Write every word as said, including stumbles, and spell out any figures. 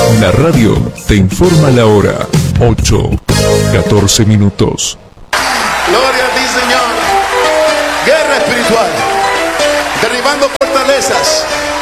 La radio te informa la hora. ocho, catorce minutos. Gloria a ti, Señor. Guerra espiritual. Derribando fortalezas.